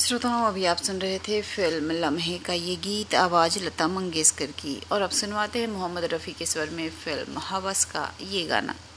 श्रोताओं, अभी आप सुन रहे थे फिल्म लम्हे का ये गीत, आवाज़ लता मंगेशकर की। और अब सुनवाते हैं मोहम्मद रफ़ी के स्वर में फिल्म हवस का ये गाना।